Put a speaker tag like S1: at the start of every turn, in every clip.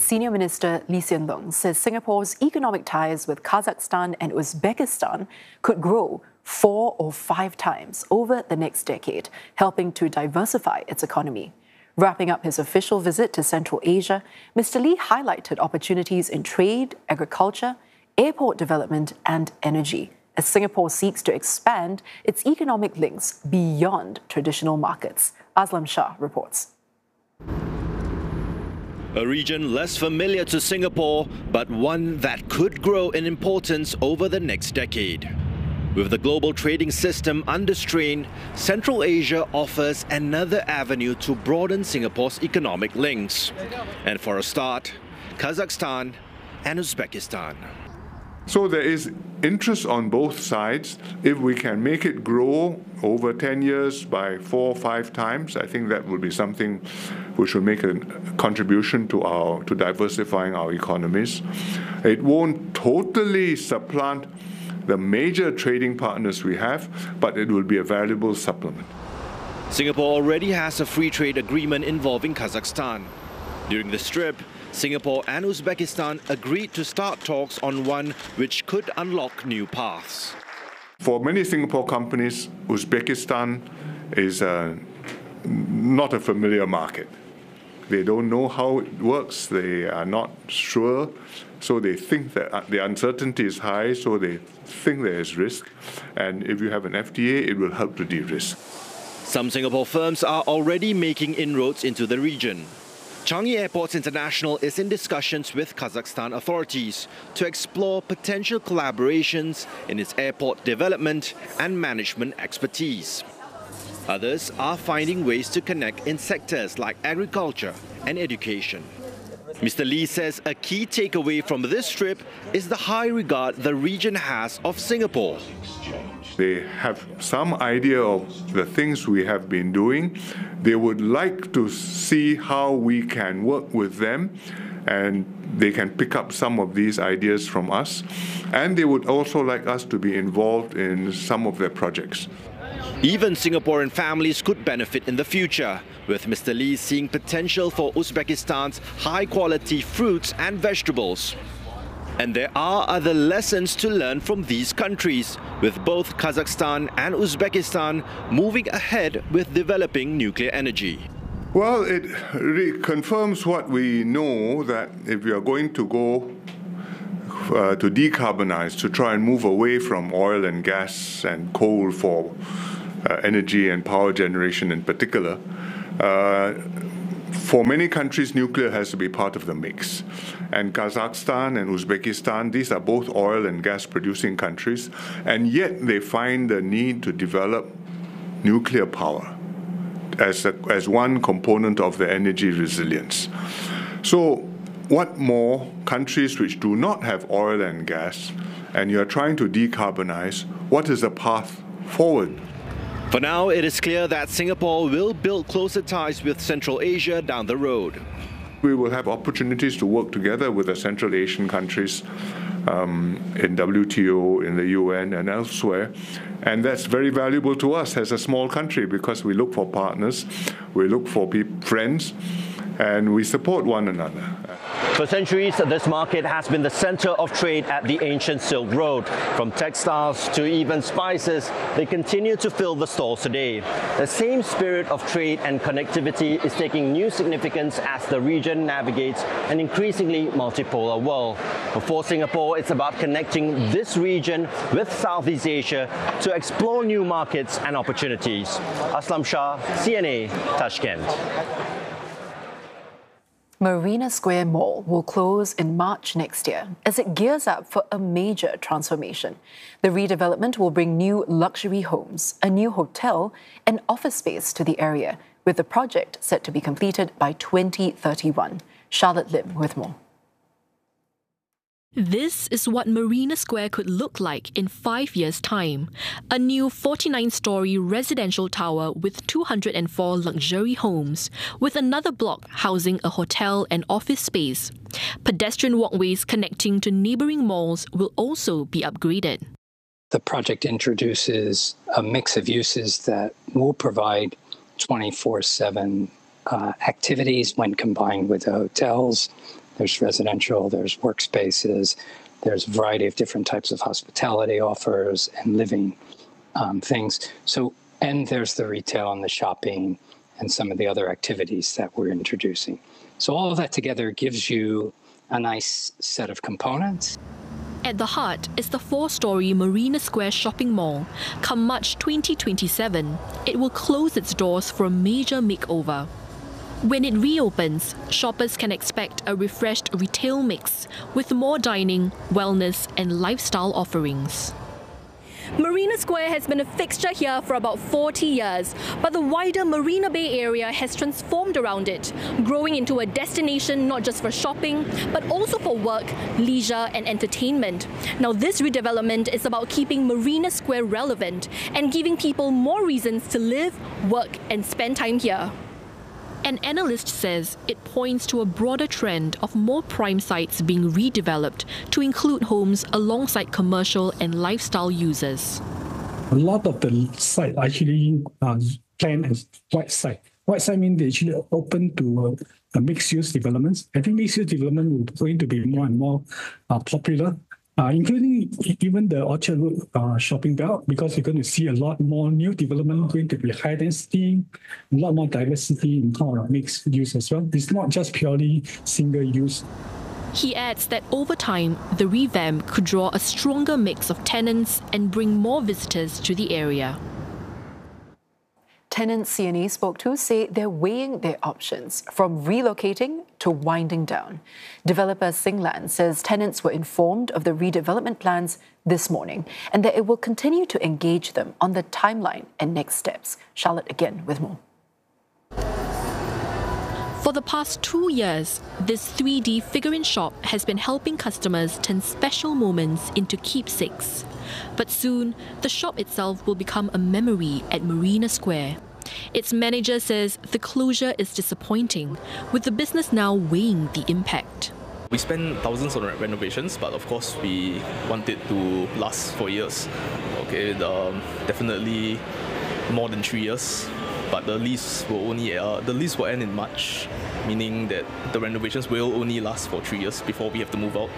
S1: Senior Minister Lee Hsien Loong says Singapore's economic ties with Kazakhstan and Uzbekistan could grow 4 or 5 times over the next decade, helping to diversify its economy. Wrapping up his official visit to Central Asia, Mr. Lee highlighted opportunities in trade, agriculture, airport development and energy, as Singapore seeks to expand its economic links beyond traditional markets. Aslam Shah reports.
S2: A region less familiar to Singapore, but one that could grow in importance over the next decade. With the global trading system under strain, Central Asia offers another avenue to broaden Singapore's economic links. And for a start, Kazakhstan and Uzbekistan.
S3: So there is interest on both sides. If we can make it grow over 10 years by 4 or 5 times, I think that will be something which will make a contribution to diversifying our economies. It won't totally supplant the major trading partners we have, but it will be a valuable supplement.
S2: Singapore already has a free trade agreement involving Kazakhstan. During this trip, Singapore and Uzbekistan agreed to start talks on one which could unlock new paths.
S3: For many Singapore companies, Uzbekistan is not a familiar market. They don't know how it works, they are not sure, so they think that the uncertainty is high, so they think there is risk. And if you have an FTA, it will help to de-risk.
S2: Some Singapore firms are already making inroads into the region. Changi Airports International is in discussions with Kazakhstan authorities to explore potential collaborations in its airport development and management expertise. Others are finding ways to connect in sectors like agriculture and education. Mr. Lee says a key takeaway from this trip is the high regard the region has of Singapore.
S3: They have some idea of the things we have been doing. They would like to see how we can work with them, and they can pick up some of these ideas from us. And they would also like us to be involved in some of their projects.
S2: Even Singaporean families could benefit in the future, with Mr. Lee seeing potential for Uzbekistan's high-quality fruits and vegetables. And there are other lessons to learn from these countries, with both Kazakhstan and Uzbekistan moving ahead with developing nuclear energy.
S3: Well, it confirms what we know, that if we are going to go to decarbonize, to try and move away from oil and gas and coal for energy and power generation in particular, for many countries, nuclear has to be part of the mix. And Kazakhstan and Uzbekistan, these are both oil and gas producing countries, and yet they find the need to develop nuclear power as one component of the energy resilience. So what more countries which do not have oil and gas, and you are trying to decarbonize, what is the path forward?
S2: For now, it is clear that Singapore will build closer ties with Central Asia down the road.
S3: We will have opportunities to work together with the Central Asian countries in WTO, in the UN and elsewhere. And that's very valuable to us as a small country, because we look for partners, we look for friends, and we support one another.
S2: For centuries, this market has been the center of trade at the ancient Silk Road. From textiles to even spices, they continue to fill the stalls today. The same spirit of trade and connectivity is taking new significance as the region navigates an increasingly multipolar world. For Singapore, it's about connecting this region with Southeast Asia to explore new markets and opportunities. Aslam Shah, CNA, Tashkent.
S1: Marina Square Mall will close in March next year as it gears up for a major transformation. The redevelopment will bring new luxury homes, a new hotel, and office space to the area, with the project set to be completed by 2031. Charlotte Lim with more.
S4: This is what Marina Square could look like in 5 years' time. A new 49-storey residential tower with 204 luxury homes, with another block housing a hotel and office space. Pedestrian walkways connecting to neighbouring malls will also be upgraded.
S5: The project introduces a mix of uses that will provide 24/7 activities when combined with the hotels, There's residential, there's workspaces, there's a variety of different types of hospitality offers and living things. And there's the retail and the shopping and some of the other activities that we're introducing. So all of that together gives you a nice set of components.
S4: At the heart is the 4-story Marina Square shopping mall. Come March 2027, it will close its doors for a major makeover. When it reopens, shoppers can expect a refreshed retail mix with more dining, wellness and lifestyle offerings. Marina Square has been a fixture here for about 40 years, but the wider Marina Bay area has transformed around it, growing into a destination not just for shopping, but also for work, leisure and entertainment. Now this redevelopment is about keeping Marina Square relevant and giving people more reasons to live, work and spend time here. An analyst says it points to a broader trend of more prime sites being redeveloped to include homes alongside commercial and lifestyle users.
S6: A lot of the sites actually planned as white site. White site means they actually open to mixed-use developments. I think mixed-use development is going to be more and more popular, including even the Orchard Road shopping belt, because you're going to see a lot more new development going to be high density, a lot more diversity in terms of mixed use as well. It's not just purely single use.
S4: He adds that over time, the revamp could draw a stronger mix of tenants and bring more visitors to the area.
S1: Tenants CNA spoke to say they're weighing their options, from relocating to winding down. Developer Singland says tenants were informed of the redevelopment plans this morning and that it will continue to engage them on the timeline and next steps. Charlotte again with more.
S4: For the past 2 years, this 3D figurine shop has been helping customers turn special moments into keepsakes. But soon, the shop itself will become a memory at Marina Square. Its manager says the closure is disappointing, with the business now weighing the impact.
S7: We spent thousands on renovations, but of course we want it to last for years. Okay, definitely more than 3 years. But the lease will end in March, meaning that the renovations will only last for 3 years before we have to move out.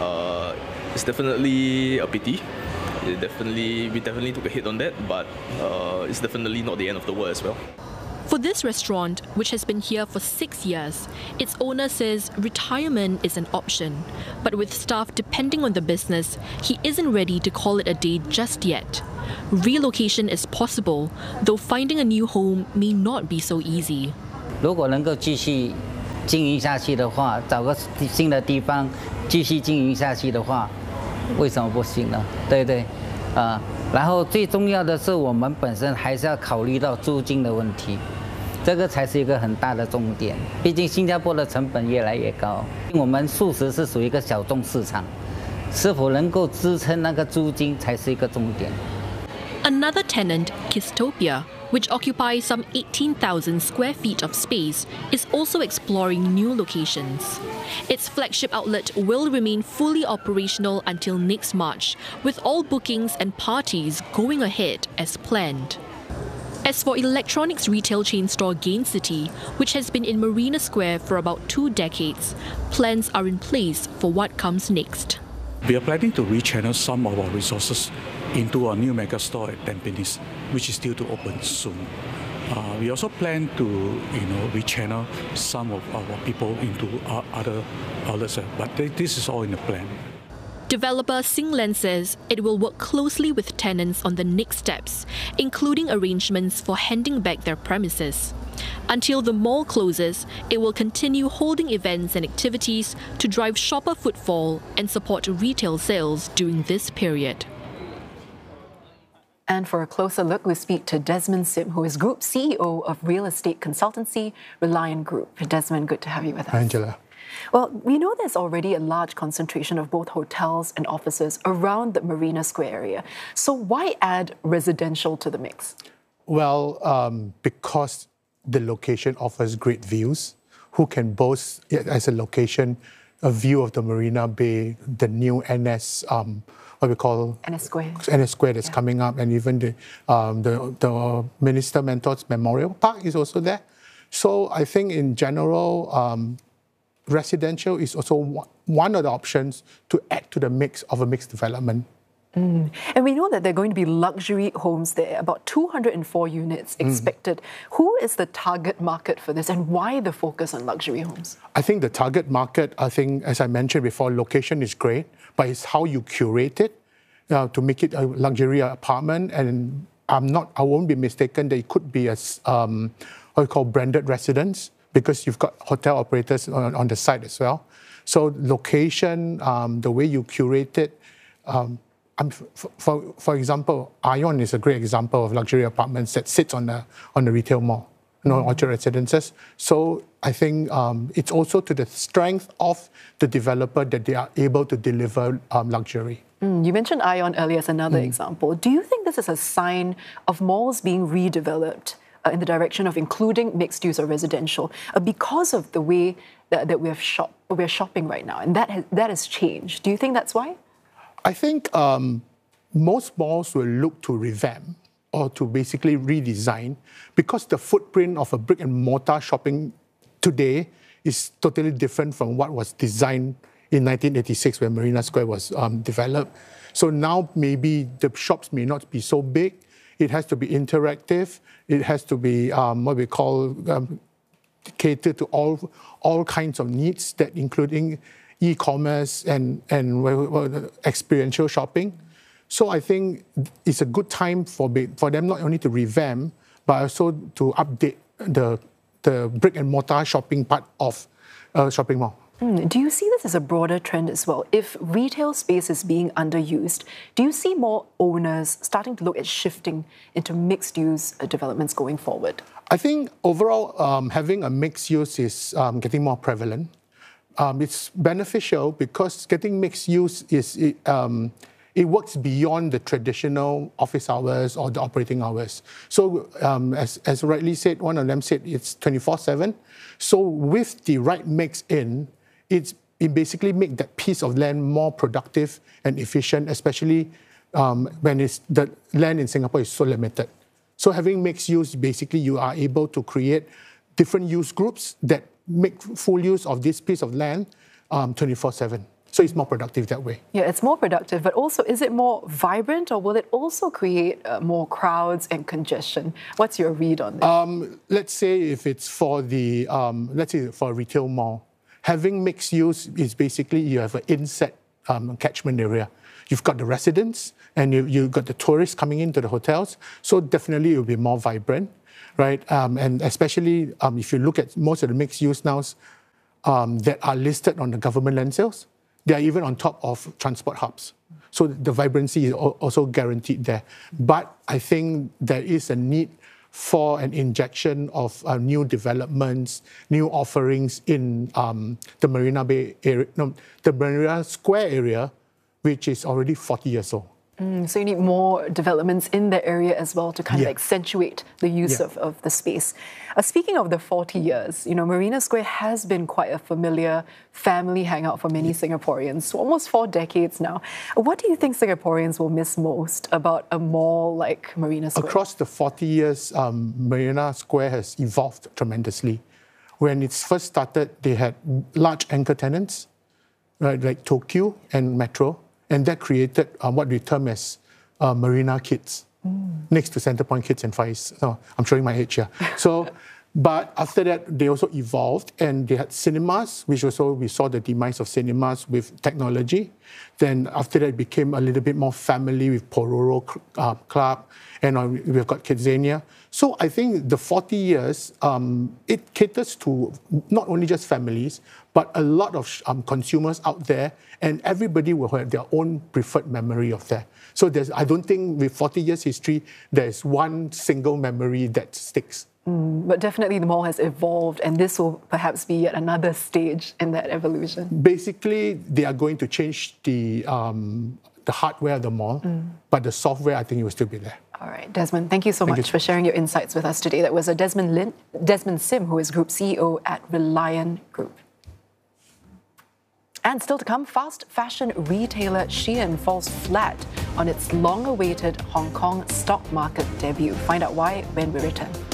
S7: It's definitely a pity. We definitely took a hit on that, but it's definitely not the end of the world as well.
S4: For this restaurant, which has been here for 6 years, its owner says retirement is an option. But with staff depending on the business, he isn't ready to call it a day just yet. Relocation is possible, though finding a new home may not be so easy.
S8: 如果能够继续经营下去的话，找个新的地方继续经营下去的话，为什么不行呢？对不对？然后最重要的是，我们本身还是要考虑到租金的问题，这个才是一个很大的重点。毕竟新加坡的成本越来越高，我们素食是属于一个小众市场，是否能够支撑那个租金才是一个重点。
S4: Another tenant, Kistopia, which occupies some 18,000 square feet of space, is also exploring new locations. Its flagship outlet will remain fully operational until next March, with all bookings and parties going ahead as planned. As for electronics retail chain store Gain City, which has been in Marina Square for about 2 decades, plans are in place for what comes next.
S6: We are planning to rechannel some of our resources into a new mega store at Tampines, which is due to open soon. We also plan to, rechannel some of our people into other outlets, but this is all in the plan.
S4: Developer Singland says it will work closely with tenants on the next steps, including arrangements for handing back their premises. Until the mall closes, it will continue holding events and activities to drive shopper footfall and support retail sales during this period.
S1: And for a closer look, we speak to Desmond Sim, who is Group CEO of real estate consultancy Reliant Group. Desmond, good to have you with us.
S9: Angela.
S1: Well, we know there's already a large concentration of both hotels and offices around the Marina Square area. So why add residential to the mix?
S9: Well, because the location offers great views. Who can boast, as a location, a view of the Marina Bay, the new NS, what we call
S1: NS Square.
S9: NS Square that's coming up, and even the Minister Mentors Memorial Park is also there. So I think in general, residential is also one of the options to add to the mix of a mixed development.
S1: And we know that there are going to be luxury homes there, about 204 units expected. Who is the target market for this, and why the focus on luxury homes?
S9: I think the target market, as I mentioned before, location is great, but it's how you curate it to make it a luxury apartment. And I won't be mistaken that it could be a what we call branded residence, because you've got hotel operators on the site as well. So location, the way you curate it. For example, Ion is a great example of luxury apartments that sits on the retail mall, Orchard Residences. So I think it's also to the strength of the developer that they are able to deliver luxury.
S1: You mentioned Ion earlier as another example. Do you think this is a sign of malls being redeveloped in the direction of including mixed use or residential because of the way that we're shopping right now, and that has changed? Do you think that's why?
S9: I think most malls will look to revamp or to basically redesign, because the footprint of a brick and mortar shopping today is totally different from what was designed in 1986 when Marina Square was developed. So now maybe the shops may not be so big. It has to be interactive. It has to be what we call cater to all kinds of needs, that including e-commerce and experiential shopping. So I think it's a good time for them not only to revamp, but also to update the brick and mortar shopping part of shopping mall.
S1: Do you see this as a broader trend as well? If retail space is being underused, do you see more owners starting to look at shifting into mixed-use developments going forward?
S9: I think overall, having a mixed use is getting more prevalent. It's beneficial because getting mixed use it works beyond the traditional office hours or the operating hours. So as rightly said, one of them said it's 24/7. So with the right mix in, it basically makes that piece of land more productive and efficient, especially when the land in Singapore is so limited. So having mixed use, basically you are able to create different use groups that make full use of this piece of land 24/7. So it's more productive that way.
S1: Yeah, it's more productive, but also is it more vibrant, or will it also create more crowds and congestion? What's your read on this?
S9: Let's say if it's for for a retail mall, having mixed use is basically you have an inset catchment area. You've got the residents and you've got the tourists coming into the hotels. So definitely it will be more vibrant, right? And especially if you look at most of the mixed use now that are listed on the government land sales, they are even on top of transport hubs. So the vibrancy is also guaranteed there. But I think there is a need for an injection of new developments, new offerings in the Marina Bay area, the Marina Square area, which is already 40 years old.
S1: So you need more developments in the area as well to kind of accentuate the use of the space. Speaking of the 40 years, Marina Square has been quite a familiar family hangout for many Singaporeans, almost 4 decades now. What do you think Singaporeans will miss most about a mall like Marina Square?
S9: Across the 40 years, Marina Square has evolved tremendously. When it first started, they had large anchor tenants, right, like Tokyo and Metro. And that created what we term as Marina Kids, next to Centrepoint Kids and Far East. So I'm showing my age here. But after that, they also evolved, and they had cinemas, which also we saw the demise of cinemas with technology. Then after that, it became a little bit more family with Pororo Club, and we've got Kidzania. So I think the 40 years, it caters to not only just families, but a lot of consumers out there, and everybody will have their own preferred memory of that. So I don't think with 40 years history, there's one single memory that sticks.
S1: But definitely the mall has evolved, and this will perhaps be yet another stage in that evolution.
S9: Basically, they are going to change the hardware of the mall, but the software, I think, it will still be there.
S1: All right, Desmond, thank you so much for sharing your insights with us today. That was Desmond Sim, who is Group CEO at Reliant Group. And still to come, fast fashion retailer Shein falls flat on its long-awaited Hong Kong stock market debut. Find out why when we return.